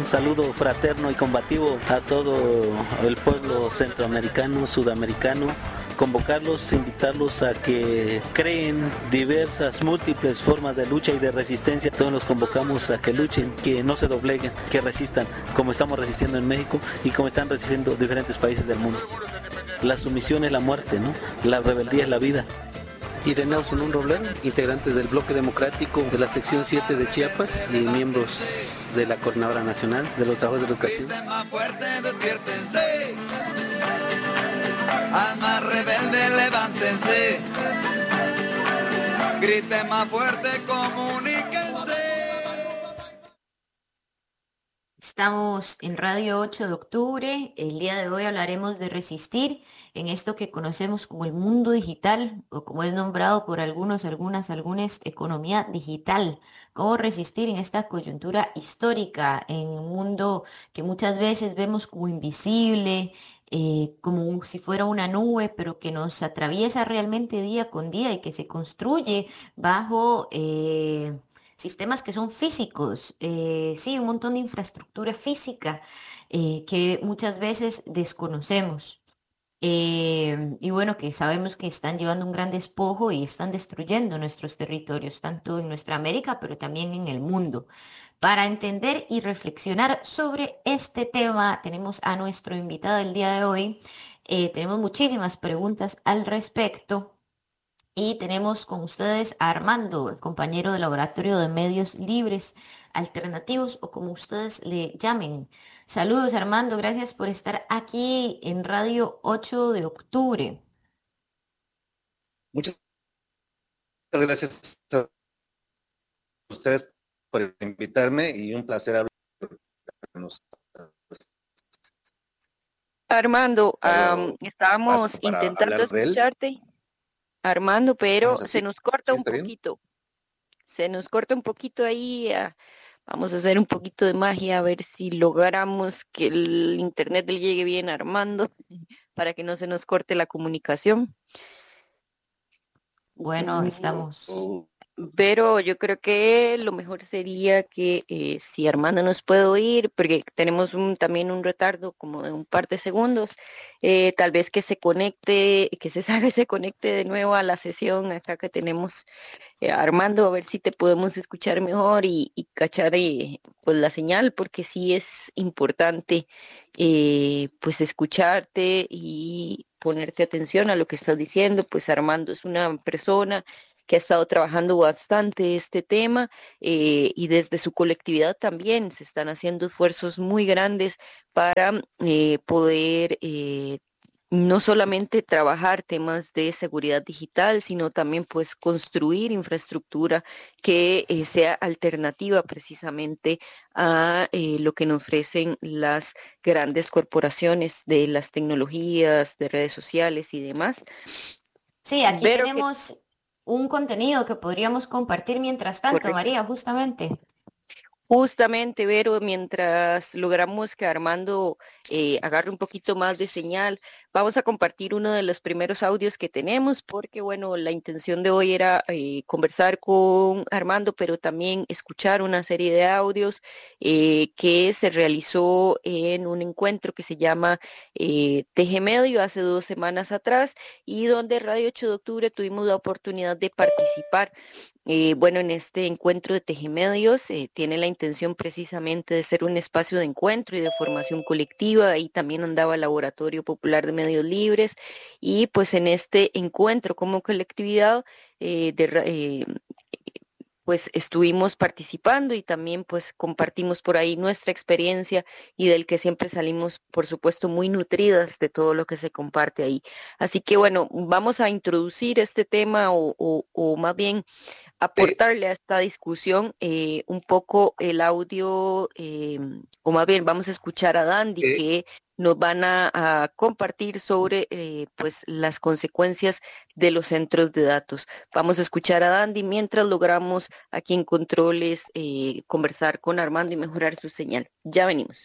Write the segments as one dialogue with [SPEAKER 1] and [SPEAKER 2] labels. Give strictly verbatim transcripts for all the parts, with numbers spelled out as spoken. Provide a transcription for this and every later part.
[SPEAKER 1] un saludo fraterno y combativo a todo el pueblo centroamericano, sudamericano. Convocarlos, invitarlos a que creen diversas, múltiples formas de lucha y de resistencia. Todos los convocamos a que luchen, que no se dobleguen, que resistan, como estamos resistiendo en México y como están resistiendo diferentes países del mundo. La sumisión es la muerte, ¿no? La rebeldía es la vida.
[SPEAKER 2] Ireneo Zulún Robledo, integrante del Bloque Democrático de la sección siete de Chiapas y miembros de la Coordinadora Nacional de los Trabajadores de Educación.
[SPEAKER 3] Almas rebeldes, levántense. Griten más fuerte, comuníquense.
[SPEAKER 4] Estamos en Radio ocho de octubre. El día de hoy hablaremos de resistir en esto que conocemos como el mundo digital, o como es nombrado por algunos, algunas, algunas, economía digital. Cómo resistir en esta coyuntura histórica, en un mundo que muchas veces vemos como invisible, eh, como si fuera una nube, pero que nos atraviesa realmente día con día y que se construye bajo eh, sistemas que son físicos, eh, sí, un montón de infraestructura física eh, que muchas veces desconocemos. Eh, y bueno, que sabemos que están llevando un gran despojo y están destruyendo nuestros territorios, tanto en nuestra América, pero también en el mundo. Para entender y reflexionar sobre este tema, tenemos a nuestro invitado el día de hoy. Eh, tenemos muchísimas preguntas al respecto. Y tenemos con ustedes a Armando, el compañero del Laboratorio de Medios Libres Alternativos, o como ustedes le llamen. Saludos, Armando, gracias por estar aquí en Radio ocho de octubre.
[SPEAKER 5] Muchas gracias a ustedes por invitarme y un placer hablar con ustedes.
[SPEAKER 6] Armando, um, estábamos intentando escucharte, Armando, pero se nos corta un poquito. Se nos corta un poquito ahí. Uh, vamos a hacer un poquito de magia a ver si logramos que el internet le llegue bien a Armando para que no se nos corte la comunicación.
[SPEAKER 4] Bueno, estamos.
[SPEAKER 6] Pero yo creo que lo mejor sería que eh, si Armando nos puede oír, porque tenemos un, también un retardo como de un par de segundos, eh, tal vez que se conecte, que se salga y se conecte de nuevo a la sesión acá que tenemos eh, Armando, a ver si te podemos escuchar mejor y, y cachar eh, pues la señal, porque sí es importante eh, pues escucharte y ponerte atención a lo que estás diciendo. Pues Armando es una persona que ha estado trabajando bastante este tema eh, y desde su colectividad también se están haciendo esfuerzos muy grandes para eh, poder eh, no solamente trabajar temas de seguridad digital, sino también pues construir infraestructura que eh, sea alternativa precisamente a eh, lo que nos ofrecen las grandes corporaciones de las tecnologías, de redes sociales y demás.
[SPEAKER 4] Sí, aquí Pero tenemos que... un contenido que podríamos compartir mientras tanto, Correcto. María, justamente.
[SPEAKER 6] Justamente, Vero, mientras logramos que Armando eh, agarre un poquito más de señal, vamos a compartir uno de los primeros audios que tenemos, porque bueno, la intención de hoy era eh, conversar con Armando, pero también escuchar una serie de audios eh, que se realizó en un encuentro que se llama eh, Teje Medio hace dos semanas atrás, y donde Radio ocho de octubre tuvimos la oportunidad de participar. Eh, bueno, en este encuentro de Tejemedios eh, tiene la intención precisamente de ser un espacio de encuentro y de formación colectiva. Ahí también andaba el Laboratorio Popular de Medios Libres, y pues en este encuentro como colectividad eh, de, eh, pues estuvimos participando y también pues compartimos por ahí nuestra experiencia, y del que siempre salimos, por supuesto, muy nutridas de todo lo que se comparte ahí. Así que bueno, vamos a introducir este tema o, o, o más bien aportarle a esta discusión eh, un poco el audio, eh, o más bien vamos a escuchar a Dandy, eh. que nos van a, a compartir sobre eh, pues las consecuencias de los centros de datos. Vamos a escuchar a Dandy mientras logramos aquí en Controles eh, conversar con Armando y mejorar su señal. Ya venimos.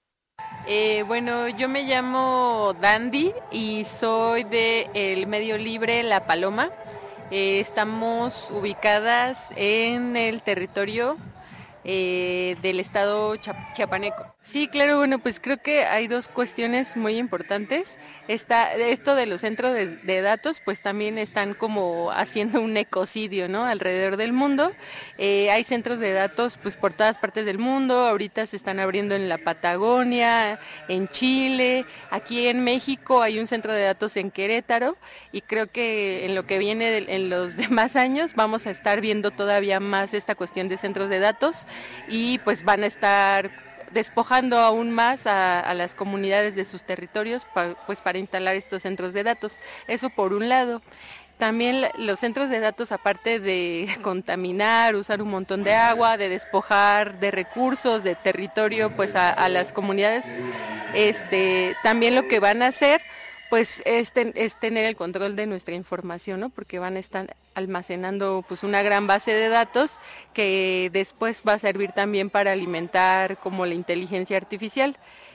[SPEAKER 7] Eh, bueno, yo me llamo Dandy y soy de el medio libre La Paloma. Eh, estamos ubicadas en el territorio eh, del estado chiapaneco. Sí, claro, bueno, pues creo que hay dos cuestiones muy importantes. Está, esto de los centros de, de datos, pues también están como haciendo un ecocidio, ¿no? Alrededor del mundo. Eh, hay centros de datos pues por todas partes del mundo. Ahorita se están abriendo en la Patagonia, en Chile, aquí en México hay un centro de datos en Querétaro, y creo que en lo que viene de, en los demás años vamos a estar viendo todavía más esta cuestión de centros de datos, y pues van a estar despojando aún más a, a las comunidades de sus territorios pa, pues para instalar estos centros de datos. Eso por un lado. También los centros de datos, aparte de contaminar, usar un montón de agua, de despojar de recursos, de territorio pues a, a las comunidades, este, también lo que van a hacer pues es, ten, es tener el control de nuestra información, ¿no? Porque van a estar almacenando pues una gran base de datos que después va a servir también para alimentar como la inteligencia artificial.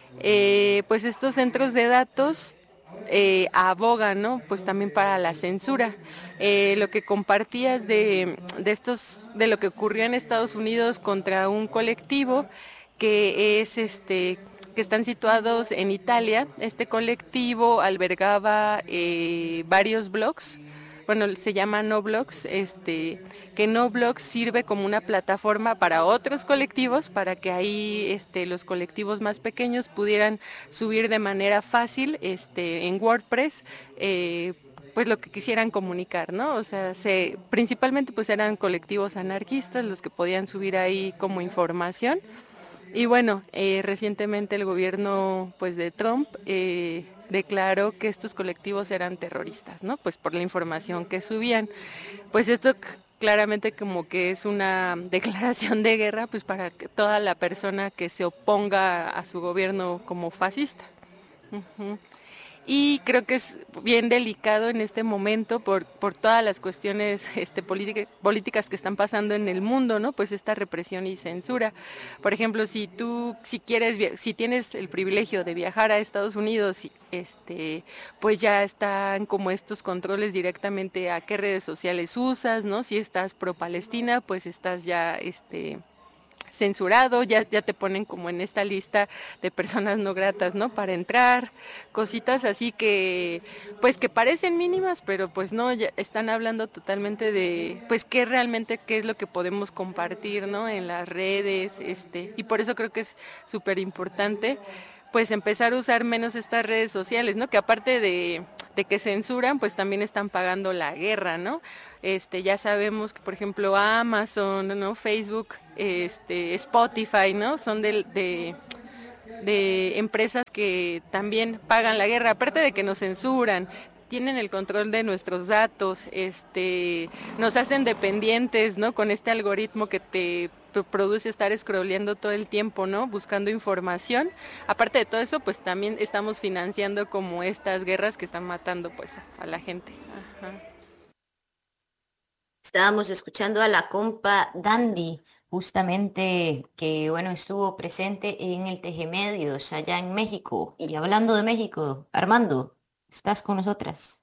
[SPEAKER 7] Eh, pues estos centros de datos eh, abogan, ¿no? Pues también para la censura. Eh, lo que compartías de, de estos, de lo que ocurrió en Estados Unidos contra un colectivo que es este que están situados en Italia. Este colectivo albergaba eh, varios blogs, bueno, se llama NoBlogs, este, que NoBlogs sirve como una plataforma para otros colectivos, para que ahí este, los colectivos más pequeños pudieran subir de manera fácil este, en WordPress, eh, pues lo que quisieran comunicar, ¿no? O sea, se, principalmente pues eran colectivos anarquistas los que podían subir ahí como información. Y bueno, eh, recientemente el gobierno pues de Trump eh, declaró que estos colectivos eran terroristas, ¿no? Pues por la información que subían. Pues esto claramente como que es una declaración de guerra pues para que toda la persona que se oponga a su gobierno como fascista. Uh-huh. Y creo que es bien delicado en este momento por, por todas las cuestiones este, política, políticas que están pasando en el mundo, ¿no? Pues esta represión y censura. Por ejemplo, si tú, si quieres, si tienes el privilegio de viajar a Estados Unidos, este, pues ya están como estos controles directamente a qué redes sociales usas, ¿no? Si estás pro Palestina, pues estás ya, este... censurado, ya, ya te ponen como en esta lista de personas no gratas, ¿no? Para entrar, cositas así que, pues que parecen mínimas, pero pues no, ya están hablando totalmente de, pues qué realmente, qué es lo que podemos compartir, ¿no? En las redes, este, y por eso creo que es súper importante, pues empezar a usar menos estas redes sociales, ¿no? Que aparte de, de que censuran, pues también están pagando la guerra, ¿no? Este, ya sabemos que, por ejemplo, Amazon, ¿no? Facebook, este, Spotify, ¿no? Son de, de, de empresas que también pagan la guerra, aparte de que nos censuran, tienen el control de nuestros datos, este, nos hacen dependientes, ¿no? Con este algoritmo que te produce estar scrolleando todo el tiempo, ¿no? Buscando información. Aparte de todo eso, pues también estamos financiando como estas guerras que están matando, pues, a la gente. Ajá.
[SPEAKER 4] Estábamos escuchando a la compa Dandy, justamente que, bueno, estuvo presente en el Tejemedios allá en México. Y hablando de México, Armando, ¿estás con nosotras?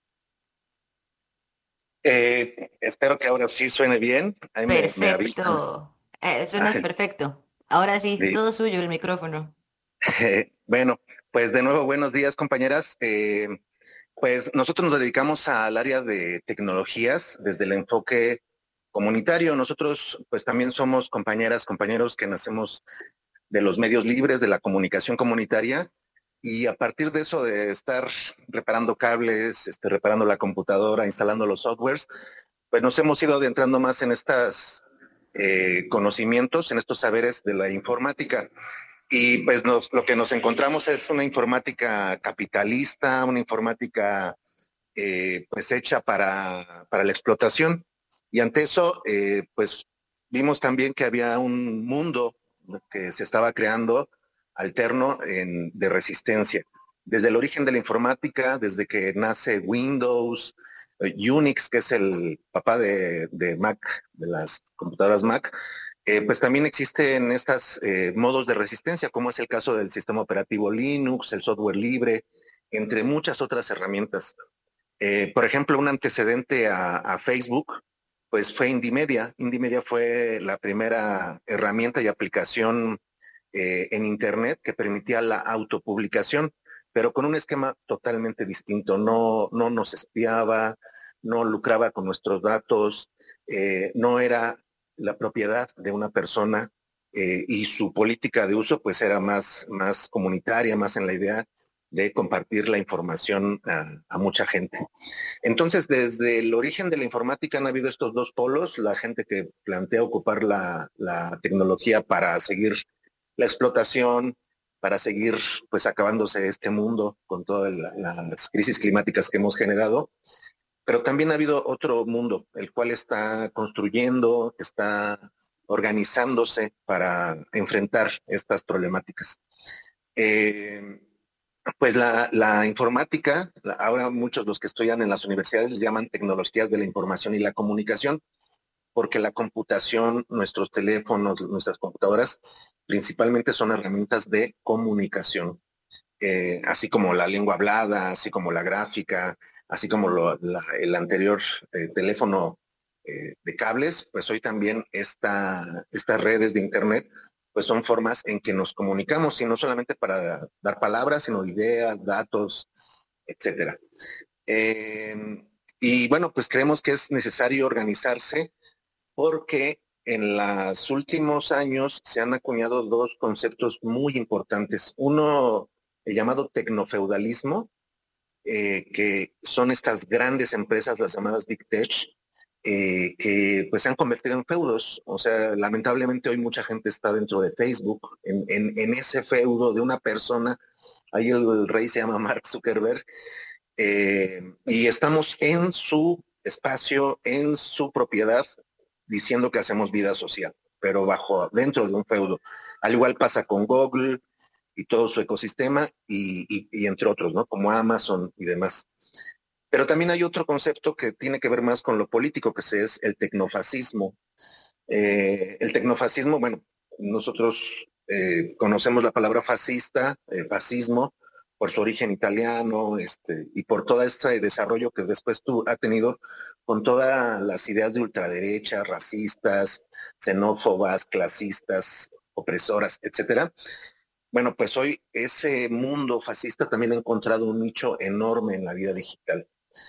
[SPEAKER 5] Eh, espero que ahora sí suene bien. Ahí
[SPEAKER 4] perfecto. Me, me eh, suenas perfecto. Ahora sí, sí, todo suyo el micrófono.
[SPEAKER 5] Eh, bueno, pues de nuevo, buenos días, compañeras. Eh, Pues nosotros nos dedicamos al área de tecnologías desde el enfoque comunitario. Nosotros pues también somos compañeras, compañeros que nacemos de los medios libres, de la comunicación comunitaria, y a partir de eso de estar reparando cables, este, reparando la computadora, instalando los softwares, pues nos hemos ido adentrando más en estos eh, conocimientos, en estos saberes de la informática. Y pues nos, lo que nos encontramos es una informática capitalista, una informática eh, pues hecha para, para la explotación. Y ante eso, eh, pues vimos también que había un mundo que se estaba creando alterno en, de resistencia. Desde el origen de la informática, desde que nace Windows, eh, Unix, que es el papá de, de Mac, de las computadoras Mac, Eh, pues también existen estos eh, modos de resistencia, como es el caso del sistema operativo Linux, el software libre, entre muchas otras herramientas. Eh, por ejemplo, un antecedente a, a Facebook, pues fue Indymedia. Indymedia fue la primera herramienta y aplicación eh, en Internet que permitía la autopublicación, pero con un esquema totalmente distinto. No, no nos espiaba, no lucraba con nuestros datos, eh, no era la propiedad de una persona, eh, y su política de uso pues era más, más comunitaria, más en la idea de compartir la información a, a mucha gente. Entonces, desde el origen de la informática han habido estos dos polos, la gente que plantea ocupar la, la tecnología para seguir la explotación, para seguir pues acabándose este mundo con todas la, las crisis climáticas que hemos generado, pero también ha habido otro mundo, el cual está construyendo, está organizándose para enfrentar estas problemáticas. Eh, Pues la, la informática, la, ahora muchos de los que estudian en las universidades les llaman tecnologías de la información y la comunicación, porque la computación, nuestros teléfonos, nuestras computadoras, principalmente son herramientas de comunicación, eh, así como la lengua hablada, así como la gráfica, así como lo, la, el anterior eh, teléfono eh, de cables, pues hoy también esta, estas redes de Internet pues son formas en que nos comunicamos, y no solamente para dar palabras, sino ideas, datos, etcétera. Eh, y bueno, pues creemos que es necesario organizarse porque en los últimos años se han acuñado dos conceptos muy importantes. Uno, el llamado tecnofeudalismo, eh, que son estas grandes empresas, las llamadas Big Tech, Eh, que pues se han convertido en feudos. O sea, lamentablemente hoy mucha gente está dentro de Facebook, en, en, en ese feudo de una persona. Ahí el, el rey se llama Mark Zuckerberg, eh, y estamos en su espacio, en su propiedad, diciendo que hacemos vida social, pero bajo, dentro de un feudo. Al igual pasa con Google y todo su ecosistema, y, y, y entre otros, ¿no? Como Amazon y demás. Pero también hay otro concepto que tiene que ver más con lo político, que es el tecnofascismo. Eh, el tecnofascismo, bueno, nosotros eh, conocemos la palabra fascista, eh, fascismo, por su origen italiano, este, y por todo este desarrollo que después tú, ha tenido con todas las ideas de ultraderecha, racistas, xenófobas, clasistas, opresoras, etcétera. Bueno, pues hoy ese mundo fascista también ha encontrado un nicho enorme en la vida digital.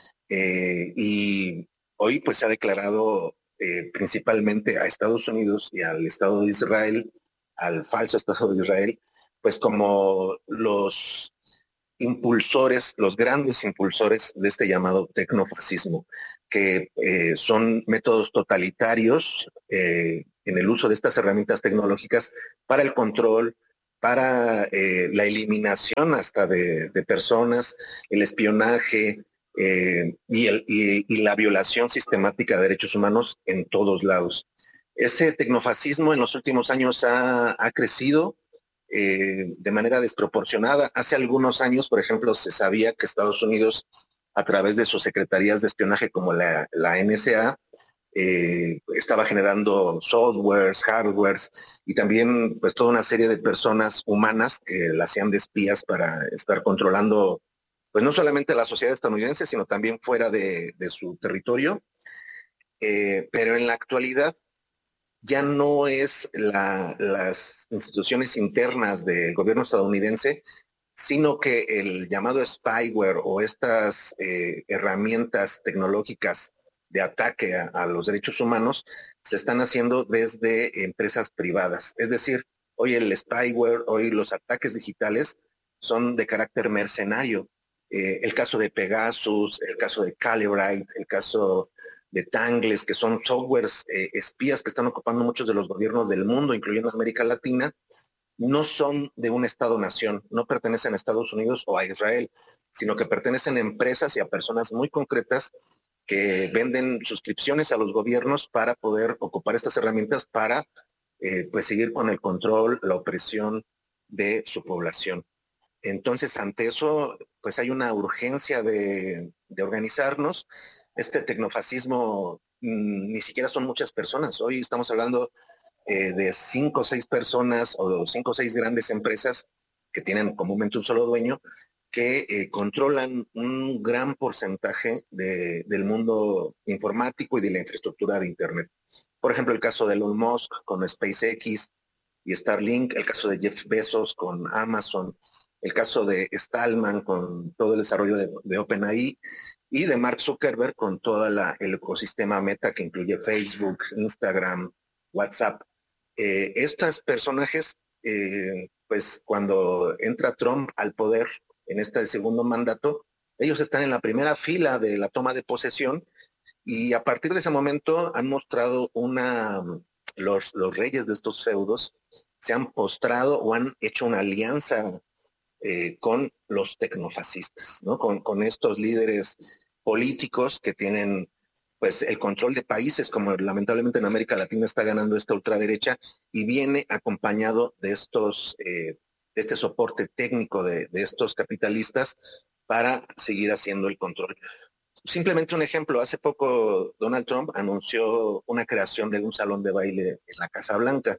[SPEAKER 5] Eh, y hoy pues se ha declarado eh, principalmente a Estados Unidos y al Estado de Israel, al falso Estado de Israel, pues como los impulsores, los grandes impulsores de este llamado tecnofascismo, que eh, son métodos totalitarios eh, en el uso de estas herramientas tecnológicas para el control, para eh, la eliminación hasta de, de personas, el espionaje, Eh, y, el, y, y la violación sistemática de derechos humanos en todos lados. Ese tecnofascismo en los últimos años ha, ha crecido eh, de manera desproporcionada. Hace algunos años, por ejemplo, se sabía que Estados Unidos, a través de sus secretarías de espionaje como la, la N S A, eh, estaba generando softwares, hardwares, y también pues toda una serie de personas humanas que la hacían de espías para estar controlando pues no solamente la sociedad estadounidense, sino también fuera de, de su territorio. Eh, pero en la actualidad ya no es la, las instituciones internas del gobierno estadounidense, sino que el llamado spyware o estas eh, herramientas tecnológicas de ataque a, a los derechos humanos se están haciendo desde empresas privadas. Es decir, hoy el spyware, hoy los ataques digitales son de carácter mercenario. Eh, el caso de Pegasus, el caso de Calibrite, el caso de Tangles, que son softwares eh, espías que están ocupando muchos de los gobiernos del mundo, incluyendo América Latina, no son de un Estado-nación, no pertenecen a Estados Unidos o a Israel, sino que pertenecen a empresas y a personas muy concretas que venden suscripciones a los gobiernos para poder ocupar estas herramientas para eh, pues seguir con el control, la opresión de su población. Entonces, ante eso, pues hay una urgencia de, de organizarnos. Este tecnofascismo mmm, ni siquiera son muchas personas. Hoy estamos hablando eh, de cinco o seis personas o cinco o seis grandes empresas que tienen comúnmente un solo dueño, que eh, controlan un gran porcentaje de, del mundo informático y de la infraestructura de Internet. Por ejemplo, el caso de Elon Musk con SpaceX y Starlink, el caso de Jeff Bezos con Amazon, el caso de Stallman con todo el desarrollo de, de OpenAI y de Mark Zuckerberg con todo la, el ecosistema Meta que incluye Facebook, Instagram, WhatsApp. Eh, estos personajes, eh, pues cuando entra Trump al poder en este segundo mandato, ellos están en la primera fila de la toma de posesión y a partir de ese momento han mostrado una, los, los reyes de estos feudos se han postrado o han hecho una alianza eh, con los tecnofascistas, ¿no? Con, con estos líderes políticos que tienen pues el control de países, como lamentablemente en América Latina está ganando esta ultraderecha, y viene acompañado de estos, eh, de este soporte técnico de, de estos capitalistas para seguir haciendo el control. Simplemente un ejemplo, hace poco Donald Trump anunció una creación de un salón de baile en la Casa Blanca,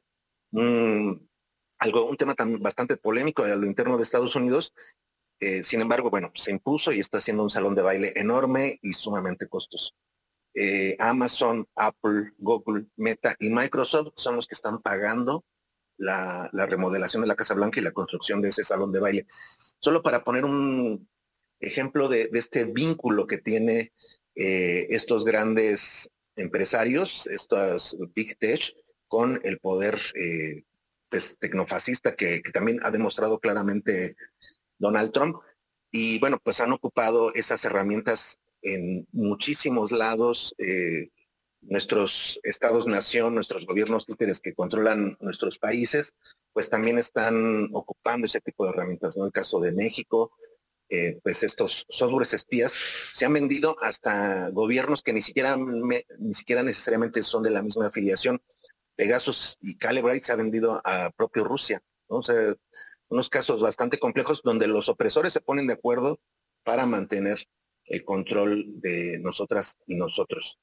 [SPEAKER 5] un, algo, un tema tan bastante polémico a lo interno de Estados Unidos. Eh, sin embargo, bueno, se impuso y está haciendo un salón de baile enorme y sumamente costoso. Eh, Amazon, Apple, Google, Meta y Microsoft son los que están pagando la, la remodelación de la Casa Blanca y la construcción de ese salón de baile. Solo para poner un ejemplo de, de este vínculo que tiene eh, estos grandes empresarios, estos Big Tech, con el poder eh, pues, tecnofascista que, que también ha demostrado claramente Donald Trump. Y bueno, pues han ocupado esas herramientas en muchísimos lados. Eh, nuestros estados-nación, nuestros gobiernos títeres que controlan nuestros países, pues también están ocupando ese tipo de herramientas, ¿no? El caso de México, eh, pues estos softwares espías se han vendido hasta gobiernos que ni siquiera, me, ni siquiera necesariamente son de la misma afiliación. Pegasus y Calibrite se ha vendido a propio Rusia, ¿no? O sea, unos casos bastante complejos donde los opresores se ponen de acuerdo para mantener el control de nosotras y nosotros.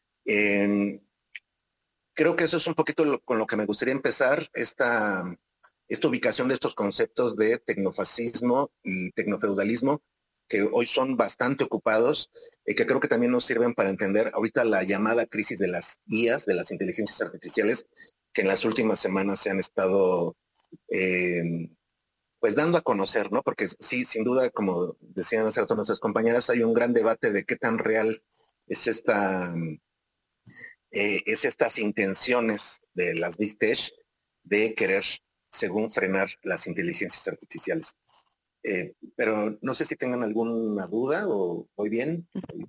[SPEAKER 5] Eh, creo que eso es un poquito lo, con lo que me gustaría empezar, esta, esta ubicación de estos conceptos de tecnofascismo y tecnofeudalismo, que hoy son bastante ocupados y que creo que también nos sirven para entender ahorita la llamada crisis de las I As, de las inteligencias artificiales, que en las últimas semanas se han estado eh, pues dando a conocer, ¿no? Porque sí, sin duda, como decían hace rato nuestras compañeras, hay un gran debate de qué tan real es esta, eh, es estas intenciones de las Big Tech de querer, según, frenar las inteligencias artificiales. Eh, pero no sé si tengan alguna duda o voy bien.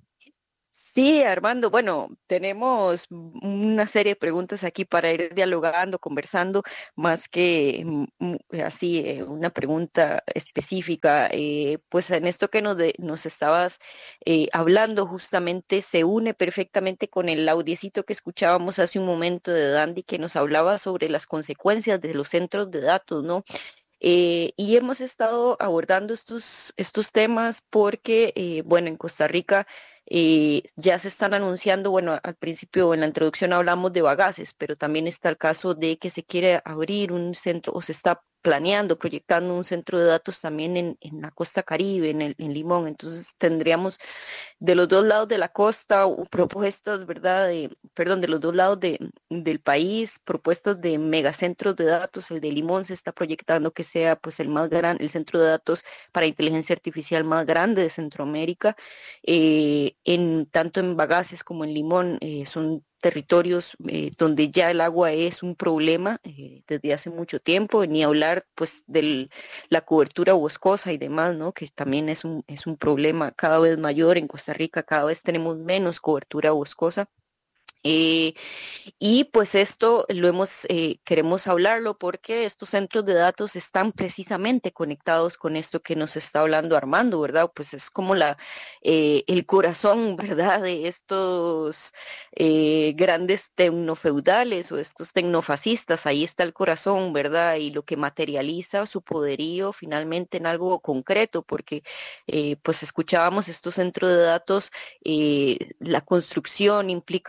[SPEAKER 6] Sí, Armando, bueno, tenemos una serie de preguntas aquí para ir dialogando, conversando, más que mm, así eh, una pregunta específica. Eh, pues en esto que nos, de, nos estabas eh, hablando justamente se une perfectamente con el audiecito que escuchábamos hace un momento de Dandy, que nos hablaba sobre las consecuencias de los centros de datos, ¿no? Eh, y hemos estado abordando estos, estos temas porque, eh, bueno, en Costa Rica eh, ya se están anunciando, bueno, al principio en la introducción hablamos de bagaces, pero también está el caso de que se quiere abrir un centro o se está planeando, proyectando un centro de datos también en, en la costa Caribe, en, el, en Limón. Entonces tendríamos de los dos lados de la costa propuestas, ¿verdad? De, perdón, de los dos lados de, del país, propuestas de megacentros de datos. El de Limón se está proyectando que sea pues el más grande, el centro de datos para inteligencia artificial más grande de Centroamérica. Eh, en, tanto en Bagaces como en Limón eh, son territorios eh, donde ya el agua es un problema eh, desde hace mucho tiempo, ni hablar pues de la cobertura boscosa y demás, ¿no? Que también es un, es un problema cada vez mayor en Costa Rica, cada vez tenemos menos cobertura boscosa. Eh, y pues esto lo hemos, eh, queremos hablarlo porque estos centros de datos están precisamente conectados con esto que nos está hablando Armando, ¿verdad? Pues es como la, eh, el corazón, ¿verdad? De estos eh, grandes tecnofeudales o estos tecnofascistas, ahí está el corazón, ¿verdad? Y lo que materializa su poderío finalmente en algo concreto, porque eh, pues escuchábamos estos centros de datos, eh, la construcción implica una gran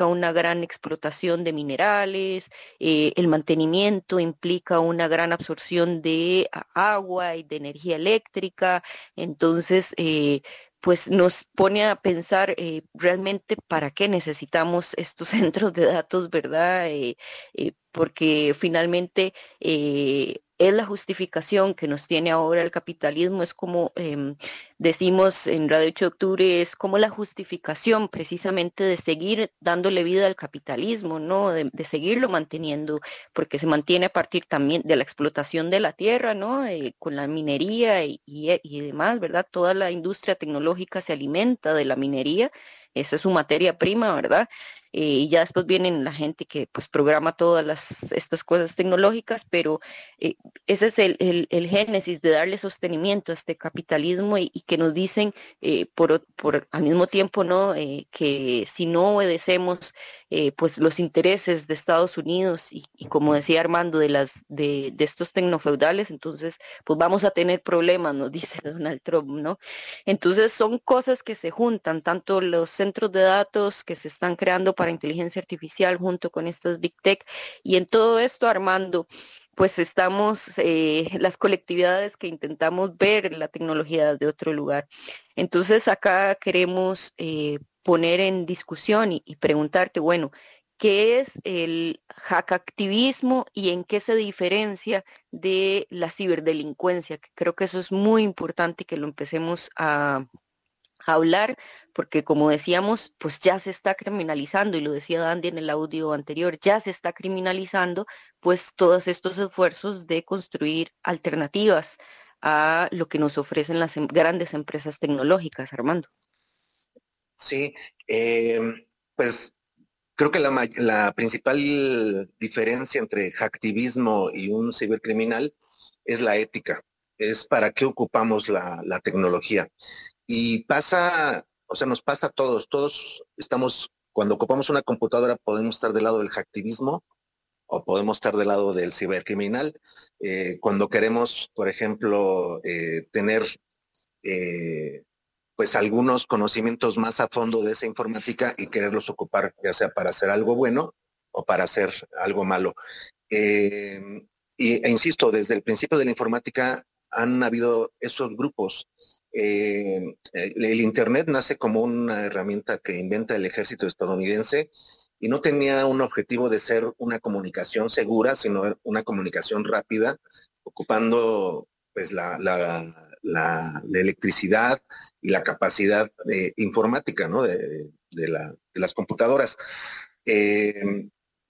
[SPEAKER 6] gran explotación de minerales, eh, el mantenimiento implica una gran absorción de agua y de energía eléctrica, entonces eh, pues nos pone a pensar eh, realmente para qué necesitamos estos centros de datos, ¿verdad? Eh, eh, porque finalmente eh, es la justificación que nos tiene ahora el capitalismo, es como eh, decimos en Radio ocho de Octubre, es como la justificación precisamente de seguir dándole vida al capitalismo, ¿no? De, de seguirlo manteniendo, porque se mantiene a partir también de la explotación de la tierra, ¿no? Eh, con la minería y, y, y demás, ¿verdad? Toda la industria tecnológica se alimenta de la minería, esa es su materia prima, ¿verdad? Eh, y ya después vienen la gente que pues programa todas las, estas cosas tecnológicas, pero eh, ese es el, el, el génesis de darle sostenimiento a este capitalismo y, y que nos dicen eh, por, por al mismo tiempo, ¿no? Eh, que si no obedecemos eh, pues los intereses de Estados Unidos y, y como decía Armando, de, las, de, de estos tecnofeudales, entonces pues vamos a tener problemas, nos dice Donald Trump, ¿no? Entonces son cosas que se juntan, tanto los centros de datos que se están creando para inteligencia artificial junto con estas Big Tech, y en todo esto, Armando, pues estamos eh, las colectividades que intentamos ver la tecnología de otro lugar. Entonces acá queremos eh, poner en discusión y, y preguntarte, bueno, ¿qué es el hackactivismo y en qué se diferencia de la ciberdelincuencia? Creo que eso es muy importante que lo empecemos a hablar, porque como decíamos, pues ya se está criminalizando, y lo decía Dandy en el audio anterior, ya se está criminalizando pues todos estos esfuerzos de construir alternativas a lo que nos ofrecen las em- grandes empresas tecnológicas, Armando.
[SPEAKER 5] Sí, eh, pues creo que la, ma- la principal diferencia entre hacktivismo y un cibercriminal es la ética, es para qué ocupamos la, la tecnología. Y pasa, o sea, nos pasa a todos, todos estamos, cuando ocupamos una computadora podemos estar del lado del hacktivismo o podemos estar del lado del cibercriminal. Eh, cuando queremos, por ejemplo, eh, tener eh, pues algunos conocimientos más a fondo de esa informática y quererlos ocupar, ya sea para hacer algo bueno o para hacer algo malo. Eh, y, e insisto, desde el principio de la informática han habido esos grupos. Eh, el, el Internet nace como una herramienta que inventa el ejército estadounidense y no tenía un objetivo de ser una comunicación segura, sino una comunicación rápida, ocupando pues la, la, la, la electricidad y la capacidad eh, informática, ¿no? de, de, la, de las computadoras. Eh,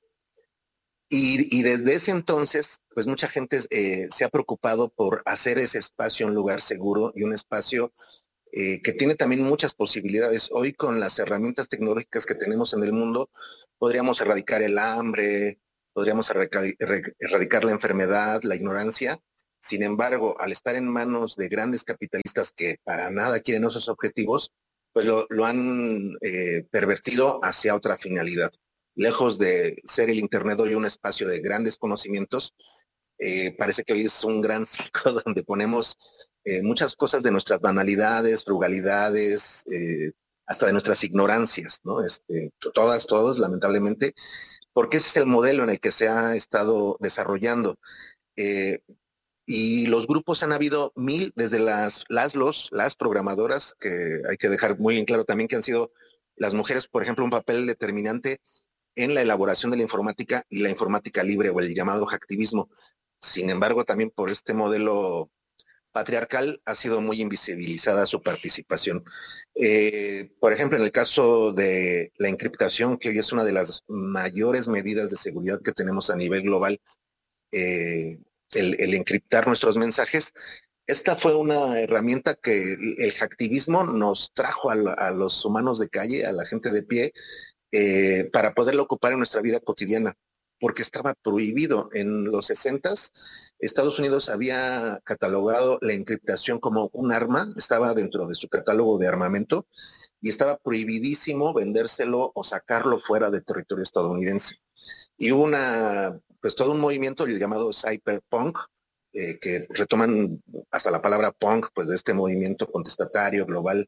[SPEAKER 5] y, y, desde ese entonces, pues mucha gente eh, se ha preocupado por hacer ese espacio un lugar seguro y un espacio eh, que tiene también muchas posibilidades. Hoy con las herramientas tecnológicas que tenemos en el mundo, podríamos erradicar el hambre, podríamos erradicar la enfermedad, la ignorancia. Sin embargo, al estar en manos de grandes capitalistas que para nada quieren esos objetivos, pues lo, lo han eh, pervertido hacia otra finalidad. Lejos de ser el Internet hoy un espacio de grandes conocimientos, eh, parece que hoy es un gran circo donde ponemos eh, muchas cosas de nuestras banalidades, frugalidades, eh, hasta de nuestras ignorancias, ¿no? Este, todas, todos, lamentablemente, porque ese es el modelo en el que se ha estado desarrollando. Eh, y los grupos han habido mil, desde las, las, los, las programadoras, que hay que dejar muy en claro también que han sido las mujeres, por ejemplo, un papel determinante en la elaboración de la informática y la informática libre o el llamado hacktivismo. Sin embargo, también por este modelo patriarcal ha sido muy invisibilizada su participación. Eh, por ejemplo, en el caso de la encriptación, que hoy es una de las mayores medidas de seguridad que tenemos a nivel global, eh, el, el encriptar nuestros mensajes, esta fue una herramienta que el hacktivismo nos trajo a, la, a los humanos de calle, a la gente de pie, eh, para poderlo ocupar en nuestra vida cotidiana, porque estaba prohibido. En los sesentas, Estados Unidos había catalogado la encriptación como un arma, estaba dentro de su catálogo de armamento, y estaba prohibidísimo vendérselo o sacarlo fuera del territorio estadounidense. Y hubo una, pues todo un movimiento llamado cyberpunk, eh, que retoman hasta la palabra punk, pues de este movimiento contestatario global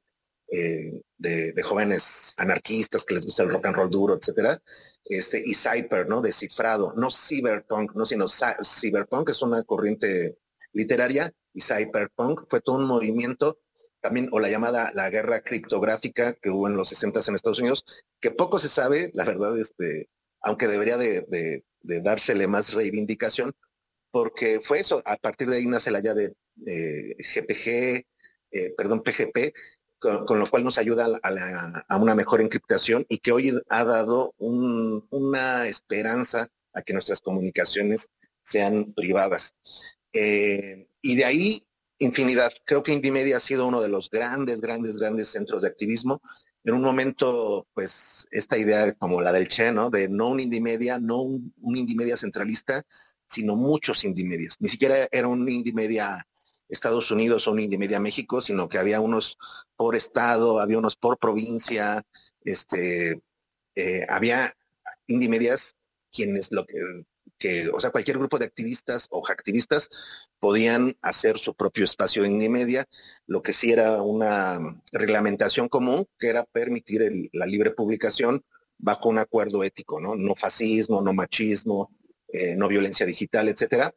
[SPEAKER 5] eh, de, de jóvenes anarquistas que les gusta el rock and roll duro, etcétera, este, y cyber, ¿no? Descifrado, no cyberpunk, no, sino cyberpunk, es una corriente literaria, y cyberpunk fue todo un movimiento también, o la llamada la guerra criptográfica que hubo en los sesentas en Estados Unidos, que poco se sabe, la verdad, este, aunque debería de, de, de dársele más reivindicación, porque fue eso, a partir de ahí nace la llave eh, G P G, eh, perdón, P G P, con, con lo cual nos ayuda a, la, a una mejor encriptación y que hoy ha dado un, una esperanza a que nuestras comunicaciones sean privadas. Eh, y de ahí, infinidad. Creo que Indymedia ha sido uno de los grandes, grandes, grandes centros de activismo. En un momento, pues, esta idea como la del Che, ¿no? De no un Indymedia, no un, un Indymedia centralista, sino muchos Indymedias. Ni siquiera era un Indymedia Estados Unidos o un Indymedia México, sino que había unos por estado, había unos por provincia, este, eh, había Indymedias quienes lo que, que, o sea, cualquier grupo de activistas o hacktivistas podían hacer su propio espacio de Indymedia, lo que sí era una reglamentación común, que era permitir el, la libre publicación bajo un acuerdo ético, ¿no? No fascismo, no machismo, eh, no violencia digital, etcétera.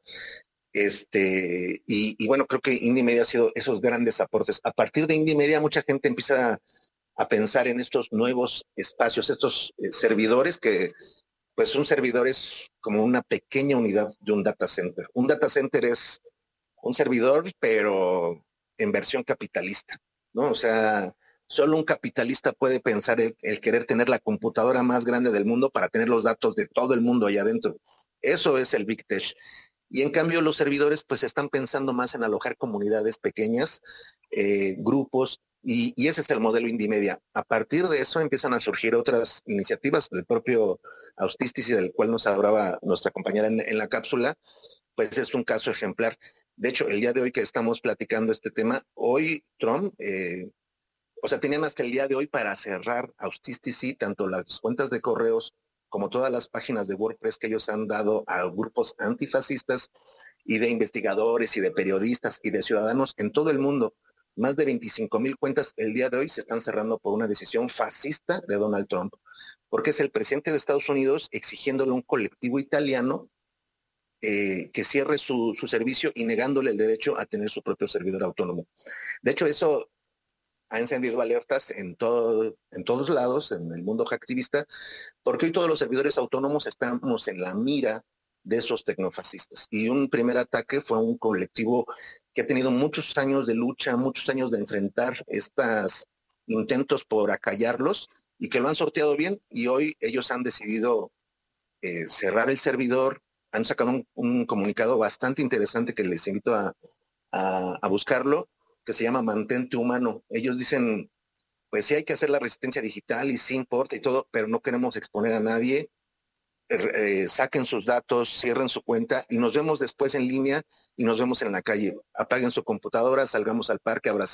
[SPEAKER 5] Este, y, y bueno, creo que Indymedia ha sido esos grandes aportes. A partir de Indymedia, mucha gente empieza a, a pensar en estos nuevos espacios, estos eh, servidores que, pues, un servidor es como una pequeña unidad de un data center. Un data center es un servidor, pero en versión capitalista, ¿no? O sea, solo un capitalista puede pensar el, el querer tener la computadora más grande del mundo para tener los datos de todo el mundo allá adentro. Eso es el Big Tech. Y en cambio los servidores pues están pensando más en alojar comunidades pequeñas, eh, grupos, y, y ese es el modelo Indymedia. A partir de eso empiezan a surgir otras iniciativas, el propio Austistici, del cual nos hablaba nuestra compañera en, en la cápsula, pues es un caso ejemplar. De hecho, el día de hoy que estamos platicando este tema, hoy Trump, eh, o sea, tenían hasta el día de hoy para cerrar Austistici, tanto las cuentas de correos como todas las páginas de WordPress que ellos han dado a grupos antifascistas y de investigadores y de periodistas y de ciudadanos en todo el mundo. Más de veinticinco mil cuentas el día de hoy se están cerrando por una decisión fascista de Donald Trump, porque es el presidente de Estados Unidos exigiéndole a un colectivo italiano eh, que cierre su, su servicio y negándole el derecho a tener su propio servidor autónomo. De hecho, eso ha encendido alertas en, todo, en todos lados, en el mundo hacktivista, porque hoy todos los servidores autónomos estamos en la mira de esos tecnofascistas. Y un primer ataque fue a un colectivo que ha tenido muchos años de lucha, muchos años de enfrentar estos intentos por acallarlos, y que lo han sorteado bien, y hoy ellos han decidido eh, cerrar el servidor, han sacado un, un comunicado bastante interesante que les invito a, a, a buscarlo, que se llama Mantente Humano. Ellos dicen, pues sí hay que hacer la resistencia digital y sí importa y todo, pero no queremos exponer a nadie. Eh, saquen sus datos, cierren su cuenta y nos vemos después en línea y nos vemos en la calle. Apaguen su computadora, salgamos al parque, abracemos